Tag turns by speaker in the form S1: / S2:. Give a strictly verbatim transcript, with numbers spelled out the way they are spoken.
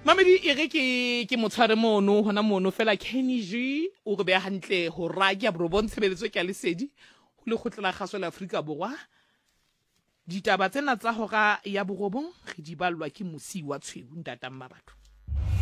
S1: Mamedi e re ke ke motshware mono hona mono fela Kenny G o re be hantle ho ra ke a borobong tshebeletso ke a lesedi ho le khotla la gaso la Afrika Borwa. Ditaba tsena tsa hora ya borobong re di balwa ke mosi wa tshweu ntata Mmabatho.